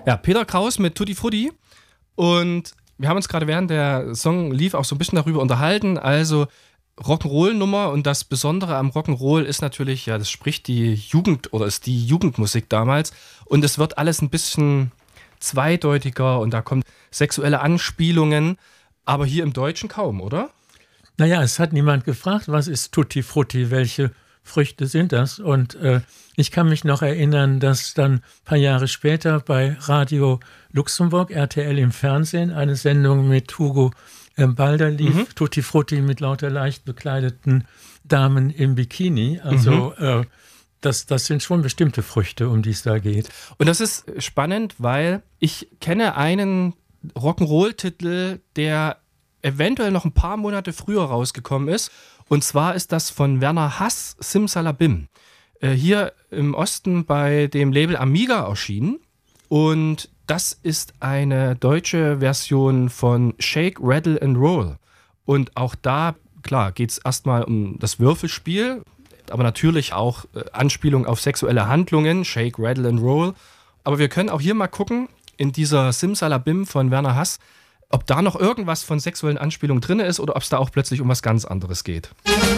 Ja, Peter Kraus mit Tutti Frutti. Und wir haben uns gerade während der Song lief auch so ein bisschen darüber unterhalten. Also Rock'n'Roll-Nummer, und das Besondere am Rock'n'Roll ist natürlich, ja, das spricht die Jugend oder ist die Jugendmusik damals. Und es wird alles ein bisschen zweideutiger und da kommen sexuelle Anspielungen. Aber hier im Deutschen kaum, oder? Naja, es hat niemand gefragt, was ist Tutti Frutti, welche Früchte sind das? Und ich kann mich noch erinnern, dass dann ein paar Jahre später bei Radio Luxemburg, RTL im Fernsehen, eine Sendung mit Hugo Balder lief, Tutti Frutti mit lauter leicht bekleideten Damen im Bikini. Also das sind schon bestimmte Früchte, um die es da geht. Und das ist spannend, weil ich kenne einen Rock'n'Roll-Titel, der eventuell noch ein paar Monate früher rausgekommen ist. Und zwar ist das von Werner Hass, Simsalabim. Hier im Osten bei dem Label Amiga erschienen. Und das ist eine deutsche Version von Shake, Rattle and Roll. Und auch da, klar, geht es erstmal um das Würfelspiel, aber natürlich auch Anspielung auf sexuelle Handlungen, Shake, Rattle and Roll. Aber wir können auch hier mal gucken, in dieser Simsalabim von Werner Hass, ob da noch irgendwas von sexuellen Anspielungen drin ist oder ob es da auch plötzlich um was ganz anderes geht.